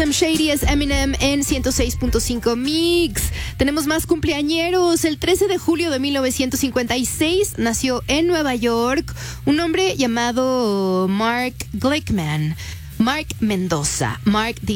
Shady es Eminem en 106.5 Mix. Tenemos más cumpleañeros. El 13 de julio de 1956 nació en Nueva York un hombre llamado Mark Glickman. Mark Mendoza. Mark